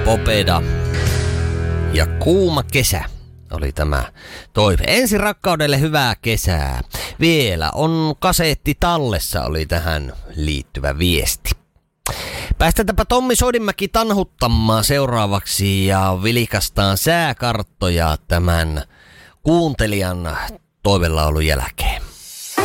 Popeda ja kuuma kesä oli tämä toive. Ensi rakkaudelle hyvää kesää. Vielä on kaseetti tallessa, oli tähän liittyvä viesti. Päästetäänpä Tommi Soidinmäki tanhuttamaan seuraavaksi ja vilkastaan sääkarttoja tämän kuuntelijan toivelaulun jälkeen.